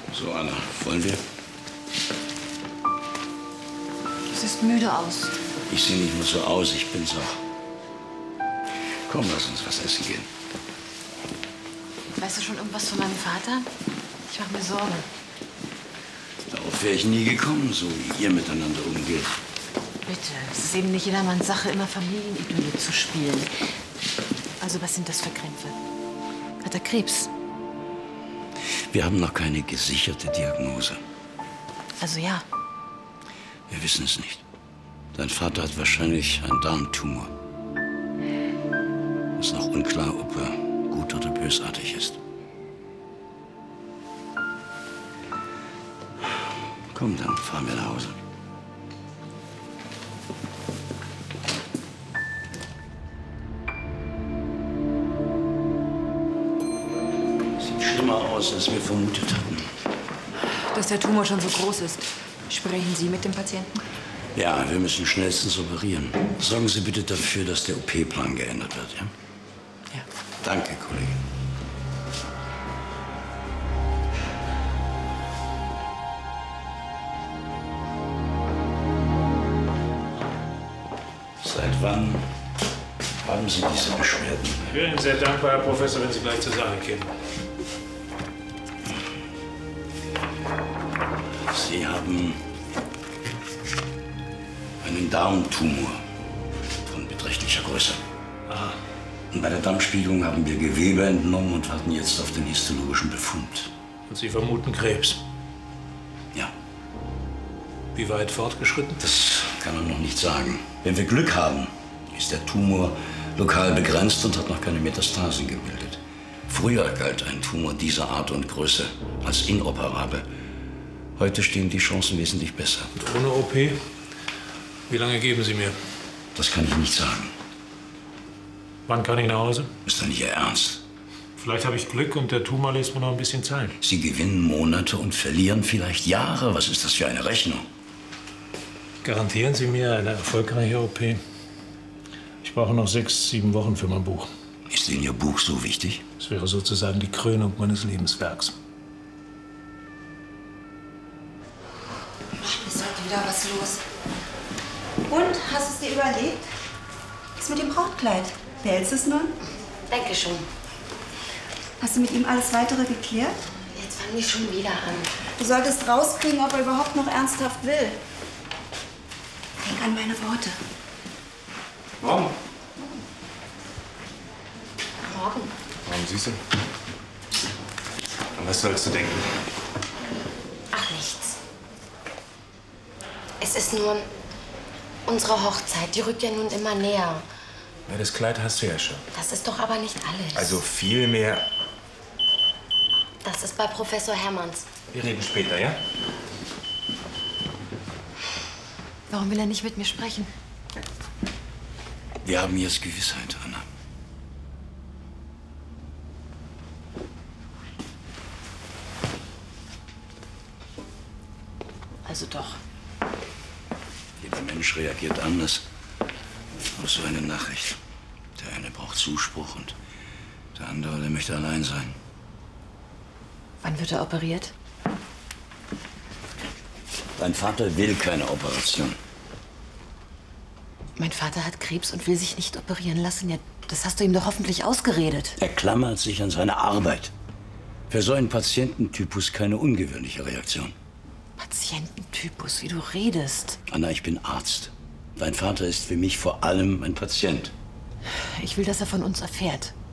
So, Anna, wollen wir? Du siehst müde aus. Ich sehe nicht nur so aus, ich bin's auch. Komm, lass uns was essen gehen. Weißt du schon irgendwas von meinem Vater? Ich mache mir Sorgen. Darauf wäre ich nie gekommen, so wie ihr miteinander umgeht. Bitte, es ist eben nicht jedermanns Sache, immer Familienidylle zu spielen. Also, was sind das für Krämpfe? Hat er Krebs? Wir haben noch keine gesicherte Diagnose. Also ja. Wir wissen es nicht. Dein Vater hat wahrscheinlich einen Darmtumor. Es ist noch unklar, ob er gut oder bösartig ist. Komm, dann fahren wir nach Hause. Sieht schlimmer aus, als wir vermutet hatten. Dass der Tumor schon so groß ist. Sprechen Sie mit dem Patienten? Ja, wir müssen schnellstens operieren. Sorgen Sie bitte dafür, dass der OP-Plan geändert wird, ja? Ja. Danke, Kollege. Seit wann haben Sie diese Beschwerden? Ich wäre Ihnen sehr dankbar, Herr Professor, wenn Sie gleich zur Sache kämen. Sie haben einen Darmtumor von beträchtlicher Größe. Aha. Und bei der Darmspiegelung haben wir Gewebe entnommen und warten jetzt auf den histologischen Befund. Und Sie vermuten Krebs. Ja, Wie weit fortgeschritten? das kann man noch nicht sagen. Wenn wir Glück haben, ist der Tumor lokal begrenzt und hat noch keine Metastasen gebildet. Früher galt ein Tumor dieser Art und Größe als inoperabel. Heute stehen die Chancen wesentlich besser. Und ohne OP? Wie lange geben Sie mir? Das kann ich nicht sagen. Wann kann ich nach Hause? Ist doch nicht Ihr Ernst. Vielleicht habe ich Glück und der Tumor lässt mir noch ein bisschen Zeit. Sie gewinnen Monate und verlieren vielleicht Jahre. Was ist das für eine Rechnung? Garantieren Sie mir eine erfolgreiche OP? Ich brauche noch 6, 7 Wochen für mein Buch. Ist Ihnen Ihr Buch so wichtig? Es wäre sozusagen die Krönung meines Lebenswerks. Ist heute wieder was los. Und, hast du es dir überlegt? Was mit dem Brautkleid? Behältst du es nun? Denke schon. Hast du mit ihm alles Weitere geklärt? Jetzt fangen die schon wieder an. Du solltest rauskriegen, ob er überhaupt noch ernsthaft will. Denk an meine Worte. Morgen. Morgen. Warum, Süße? An was sollst du denken? Ach, nichts. Es ist nur unsere Hochzeit. Die rückt ja nun immer näher. Ja, das Kleid hast du ja schon. Das ist doch aber nicht alles. Also viel mehr. Das ist bei Professor Hermanns. Wir reden später, ja? Warum will er nicht mit mir sprechen? Wir haben jetzt Gewissheit, Anna. Also doch. Jeder Mensch reagiert anders auf so eine Nachricht. Der eine braucht Zuspruch und der andere, der möchte allein sein. Wann wird er operiert? Dein Vater will keine Operation. Mein Vater hat Krebs und will sich nicht operieren lassen. Ja, das hast du ihm doch hoffentlich ausgeredet. Er klammert sich an seine Arbeit. Für so einen Patiententypus keine ungewöhnliche Reaktion. Patiententypus, wie du redest. Anna, ich bin Arzt. Dein Vater ist für mich vor allem ein Patient. Ich will, dass er von uns erfährt.